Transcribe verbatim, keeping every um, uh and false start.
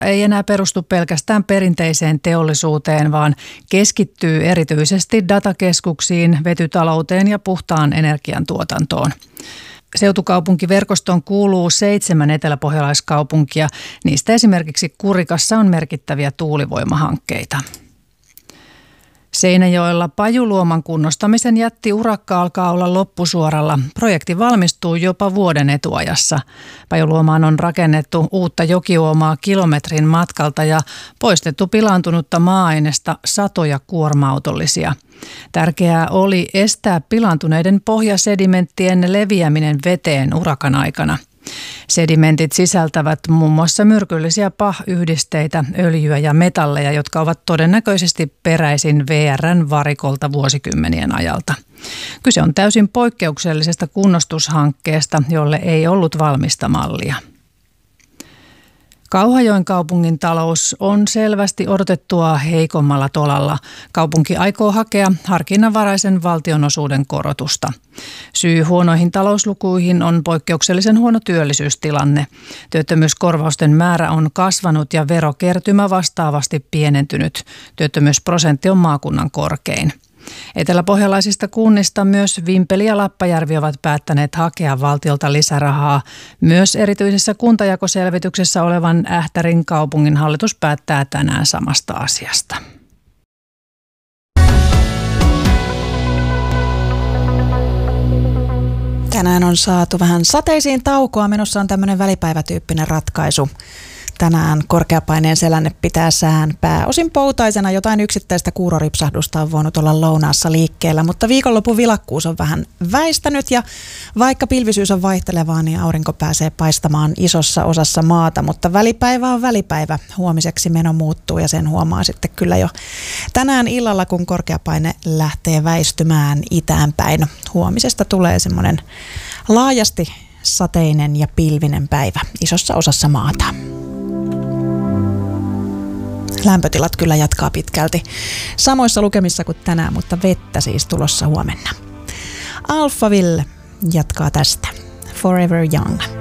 ei enää perustu pelkästään perinteiseen teollisuuteen, vaan keskittyy erityisesti datakeskuksiin, vetytalouteen ja puhtaan energian tuotantoon. Seutukaupunkiverkostoon kuuluu seitsemän eteläpohjalaiskaupunkia. Niistä esimerkiksi Kurikassa on merkittäviä tuulivoimahankkeita. Seinäjoella Pajuluoman kunnostamisen jättiurakka alkaa olla loppusuoralla. Projekti valmistuu jopa vuoden etuajassa. Pajuluomaan on rakennettu uutta jokiuomaa kilometrin matkalta ja poistettu pilaantunutta maa-ainesta satoja kuorma-autollisia. Tärkeää oli estää pilaantuneiden pohjasedimenttien leviäminen veteen urakan aikana. Sedimentit sisältävät muun muassa myrkyllisiä P A H-yhdisteitä, öljyä ja metalleja, jotka ovat todennäköisesti peräisin V R:n varikolta vuosikymmenien ajalta. Kyse on täysin poikkeuksellisesta kunnostushankkeesta, jolle ei ollut valmista mallia. Kauhajoen kaupungin talous on selvästi odotettua heikommalla tolalla. Kaupunki aikoo hakea harkinnanvaraisen valtionosuuden korotusta. Syy huonoihin talouslukuihin on poikkeuksellisen huono työllisyystilanne. Työttömyyskorvausten määrä on kasvanut ja verokertymä vastaavasti pienentynyt. Työttömyysprosentti on maakunnan korkein. Eteläpohjalaisista kunnista myös Vimpeli ja Lappajärvi ovat päättäneet hakea valtiolta lisärahaa. Myös erityisessä kuntajakoselvityksessä olevan Ähtärin kaupungin hallitus päättää tänään samasta asiasta. Tänään on saatu vähän sateisiin taukoa. Menossa on tämmöinen välipäivätyyppinen ratkaisu. Tänään korkeapaineen selänne pitää sään pääosin poutaisena. Jotain yksittäistä kuuroripsahdusta on voinut olla lounaassa liikkeellä, mutta viikonlopun vilakkuus on vähän väistänyt ja vaikka pilvisyys on vaihtelevaa, niin aurinko pääsee paistamaan isossa osassa maata, mutta välipäivä on välipäivä. Huomiseksi meno muuttuu ja sen huomaa sitten kyllä jo tänään illalla, kun korkeapaine lähtee väistymään itään päin. Huomisesta tulee semmoinen laajasti sateinen ja pilvinen päivä isossa osassa maata. Lämpötilat kyllä jatkaa pitkälti samoissa lukemissa kuin tänään, mutta vettä siis tulossa huomenna. Alphaville jatkaa tästä. Forever Young.